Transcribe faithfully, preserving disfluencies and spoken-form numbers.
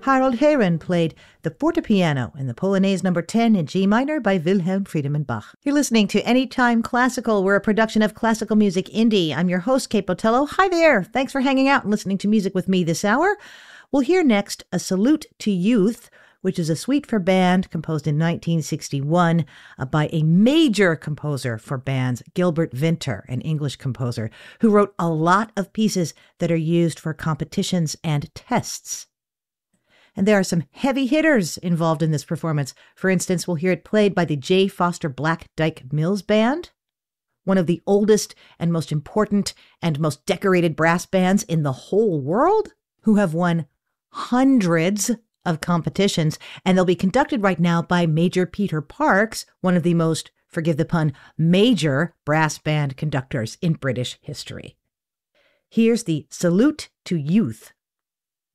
Harold Heron played the fortepiano in the Polonaise number ten in G minor by Wilhelm Friedemann Bach. You're listening to Anytime Classical. We're a production of Classical Music Indie. I'm your host, Kate Botello. Hi there. Thanks for hanging out and listening to music with me this hour. We'll hear next a Salute to Youth, which is a suite for band composed in nineteen sixty-one uh, by a major composer for bands, Gilbert Vinter, an English composer, who wrote a lot of pieces that are used for competitions and tests. And there are some heavy hitters involved in this performance. For instance, we'll hear it played by the J. Foster Black Dyke Mills Band, one of the oldest and most important and most decorated brass bands in the whole world, who have won hundreds of competitions, and they'll be conducted right now by Major Peter Parks, one of the most, forgive the pun, major brass band conductors in British history. Here's the Salute to Youth